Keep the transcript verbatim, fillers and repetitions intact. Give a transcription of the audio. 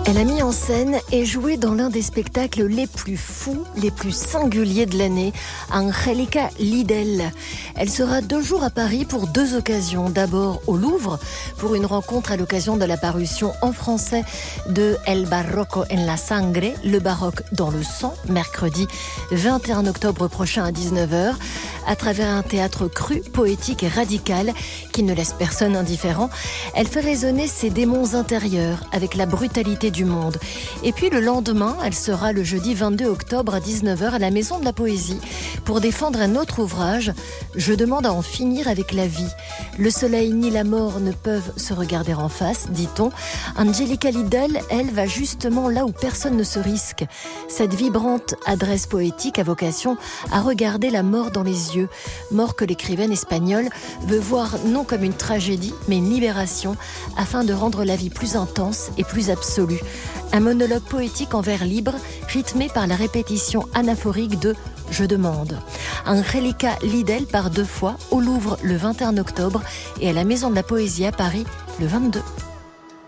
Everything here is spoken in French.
Elle a mis en scène et joué dans l'un des spectacles les plus fous, les plus singuliers de l'année, Angélica Lidl. Elle sera deux jours à Paris pour deux occasions. D'abord au Louvre, pour une rencontre à l'occasion de la parution en français de El Barroco en la Sangre, le baroque dans le sang, mercredi vingt et un octobre prochain à dix-neuf heures, à travers un théâtre cru, poétique et radical qui ne laisse personne indifférent. Elle fait résonner ses démons intérieurs avec la brutalité du monde. Et puis le lendemain, elle sera le jeudi vingt-deux octobre à dix-neuf heures à la Maison de la Poésie pour défendre un autre ouvrage, Je demande à en finir avec la vie. Le soleil ni la mort ne peuvent se regarder en face, dit-on. Angélica Lidl, elle, va justement là où personne ne se risque. Cette vibrante adresse poétique a vocation à regarder la mort dans les yeux. Mort que l'écrivaine espagnole veut voir non comme une tragédie, mais une libération, afin de rendre la vie plus intense et plus absolue. Un monologue poétique en vers libre, rythmé par la répétition anaphorique de « Je demande ». Angélica Lidl part deux fois, au Louvre le vingt et un octobre et à la Maison de la Poésie à Paris le vingt-deux.